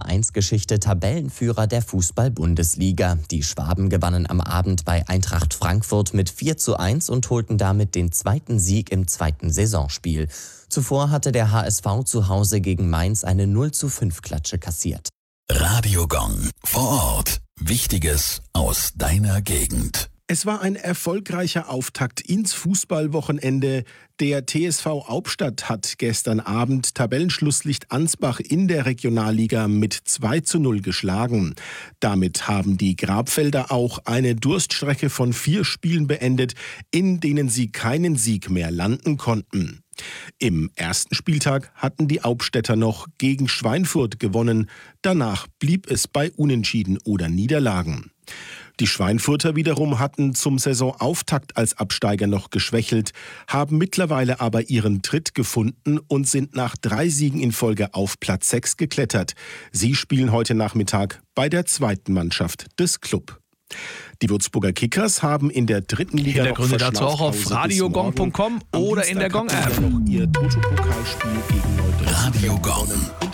Vereinsgeschichte Tabellenführer der Fußball-Bundesliga. Die Schwaben gewannen am Abend bei Eintracht Frankfurt mit 4:1 und holten damit den zweiten Sieg im zweiten Saisonspiel. Zuvor hatte der HSV zu Hause gegen Mainz eine 0:5-Klatsche kassiert. Radio Gong vor Ort. Wichtiges aus deiner Gegend. Es war ein erfolgreicher Auftakt ins Fußballwochenende. Der TSV Hauptstadt hat gestern Abend Tabellenschlusslicht Ansbach in der Regionalliga mit 2:0 geschlagen. Damit haben die Grabfelder auch eine Durststrecke von 4 Spielen beendet, in denen sie keinen Sieg mehr landen konnten. Im ersten Spieltag hatten die Hauptstädter noch gegen Schweinfurt gewonnen. Danach blieb es bei Unentschieden oder Niederlagen. Die Schweinfurter wiederum hatten zum Saisonauftakt als Absteiger noch geschwächelt, haben mittlerweile aber ihren Tritt gefunden und sind nach 3 Siegen in Folge auf Platz 6 geklettert. Sie spielen heute Nachmittag bei der zweiten Mannschaft des Club. Die Würzburger Kickers haben in der dritten Liga Hintergründe dazu auch auf radiogong.com oder in der Gong-App. Ihr Toto-Pokalspiel gegen Radio Gong.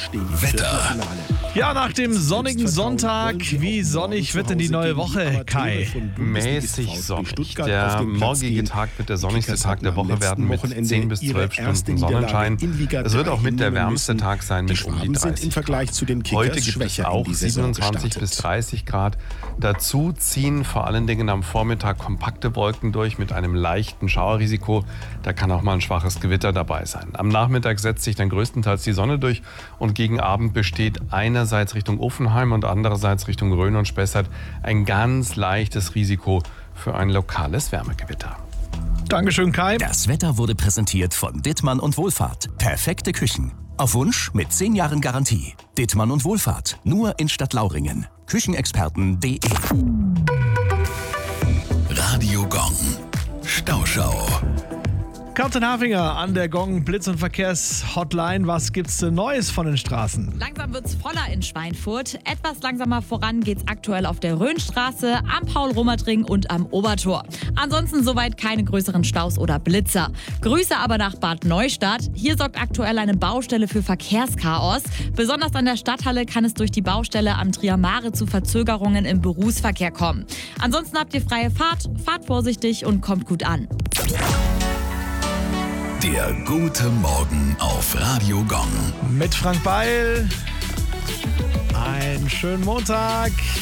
Wetter. Ja, nach dem sonnigen Sonntag, wie sonnig wird denn die neue Woche, Kai? Mäßig sonnig. Der morgige Tag wird der sonnigste Tag der Woche werden mit 10 bis 12 Stunden Sonnenschein. Es wird auch mit der wärmste Tag sein mit um die 30 Grad. Heute gibt es auch 27 bis 30 Grad. Dazu ziehen vor allen Dingen am Vormittag kompakte Wolken durch mit einem leichten Schauerrisiko. Da kann auch mal ein schwaches Gewitter dabei sein. Am Nachmittag setzt sich dann größtenteils die Sonne durch und gegen Abend besteht einerseits Richtung Uffenheim und andererseits Richtung Rhön und Spessart ein ganz leichtes Risiko für ein lokales Wärmegewitter. Dankeschön, Kai. Das Wetter wurde präsentiert von Dittmann und Wohlfahrt. Perfekte Küchen. Auf Wunsch mit 10 Jahren Garantie. Dittmann und Wohlfahrt. Nur in Stadtlauringen. Küchenexperten.de. Radio Gong. Stauschau. Carsten Hafinger an der Gong Blitz- und Verkehrshotline. Was gibt's denn Neues von den Straßen? Langsam wird's voller in Schweinfurt. Etwas langsamer voran geht's aktuell auf der Rhönstraße, am Paul-Romert-Ring und am Obertor. Ansonsten soweit keine größeren Staus oder Blitzer. Grüße aber nach Bad Neustadt. Hier sorgt aktuell eine Baustelle für Verkehrschaos. Besonders an der Stadthalle kann es durch die Baustelle am Trier Mare zu Verzögerungen im Berufsverkehr kommen. Ansonsten habt ihr freie Fahrt, fahrt vorsichtig und kommt gut an. Der gute Morgen auf Radio Gong. Mit Frank Beil. Einen schönen Montag.